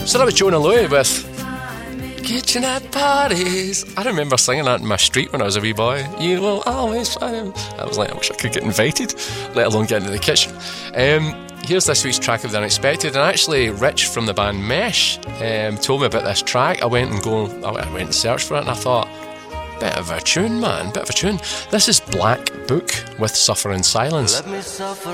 So that was Jonah Lowy with Kitchen at Parties. I remember singing that in my street when I was a wee boy. You will always find him. I was like, I wish I could get invited, let alone get into the kitchen. Here's this week's track of The Unexpected. And actually, Rich from the band Mesh told me about this track. I went and searched for it, and I thought, bit of a tune, man, bit of a tune. This is Black Book with Suffer in Silence. Let me suffer